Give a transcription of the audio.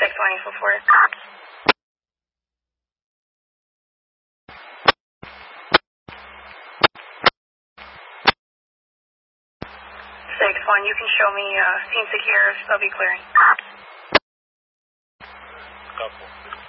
6-1, East Fort. 6-1, you can show me scene secure, so I'll be clearing. Couple.